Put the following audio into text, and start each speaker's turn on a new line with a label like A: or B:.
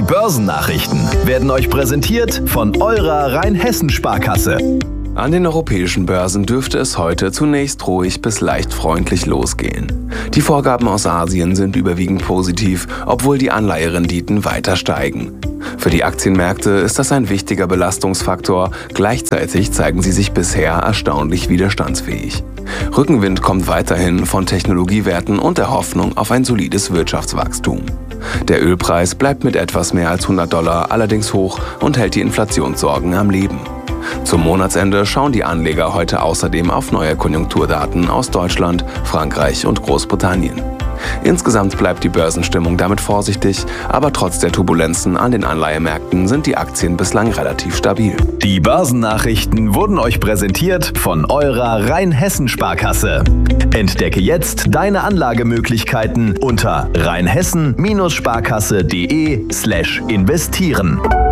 A: Die Börsennachrichten werden euch präsentiert von eurer Rheinhessen-Sparkasse.
B: An den europäischen Börsen dürfte es heute zunächst ruhig bis leicht freundlich losgehen. Die Vorgaben aus Asien sind überwiegend positiv, obwohl die Anleiherenditen weiter steigen. Für die Aktienmärkte ist das ein wichtiger Belastungsfaktor, gleichzeitig zeigen sie sich bisher erstaunlich widerstandsfähig. Rückenwind kommt weiterhin von Technologiewerten und der Hoffnung auf ein solides Wirtschaftswachstum. Der Ölpreis bleibt mit etwas mehr als $100 allerdings hoch und hält die Inflationssorgen am Leben. Zum Monatsende schauen die Anleger heute außerdem auf neue Konjunkturdaten aus Deutschland, Frankreich und Großbritannien. Insgesamt bleibt die Börsenstimmung damit vorsichtig, aber trotz der Turbulenzen an den Anleihemärkten sind die Aktien bislang relativ stabil.
A: Die Börsennachrichten wurden euch präsentiert von eurer Rheinhessen-Sparkasse. Entdecke jetzt deine Anlagemöglichkeiten unter rheinhessen-sparkasse.de/investieren.